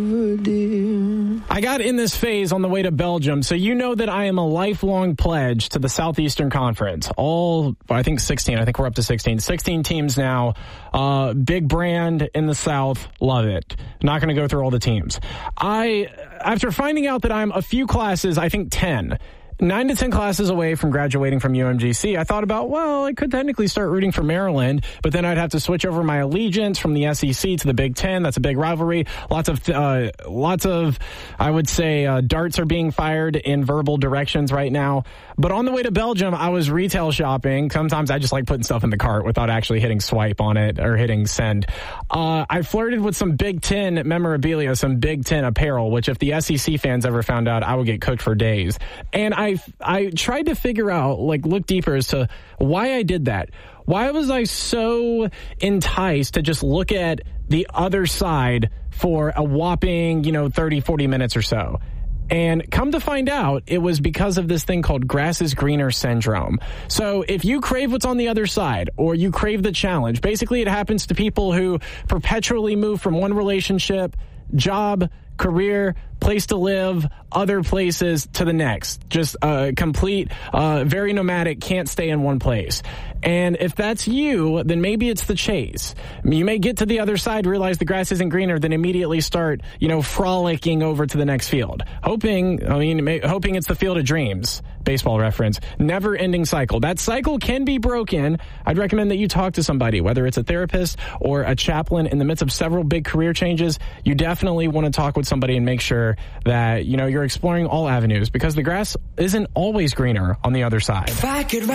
I got in this phase on the way to Belgium, so you know that I am a lifelong pledge to the Southeastern Conference. I think 16. I think we're up to 16. 16 teams now. Big brand in the South. Love it. Not going to go through all the teams. After finding out that I'm a few classes, I think 9 to 10 classes away from graduating from UMGC, I thought about, well, I could technically start rooting for Maryland, but then I'd have to switch over my allegiance from the SEC to the Big Ten. That's a big rivalry. Lots of, I would say, darts are being fired in verbal directions right now. But on the way to Belgium, I was retail shopping. Sometimes I just like putting stuff in the cart without actually hitting swipe on it or hitting send. I flirted with some Big Ten memorabilia, some Big Ten apparel, which if the SEC fans ever found out, I would get cooked for days. And I tried to figure out, look deeper as to why I did that. Why was I so enticed to just look at the other side for a whopping, 30, 40 minutes or so? And come to find out, it was because of this thing called grass is greener syndrome. So if you crave what's on the other side, or you crave the challenge, basically it happens to people who perpetually move from one relationship, job, career, place to live, other places to the next. Just complete, very nomadic, can't stay in one place. And if that's you, then maybe it's the chase. You may get to the other side, realize the grass isn't greener, then immediately start, frolicking over to the next field. Hoping it's the field of dreams. Baseball reference. Never-ending cycle. That cycle can be broken. I'd recommend that you talk to somebody, whether it's a therapist or a chaplain. In the midst of several big career changes, you definitely want to talk with somebody and make sure that, you're exploring all avenues, because the grass isn't always greener on the other side.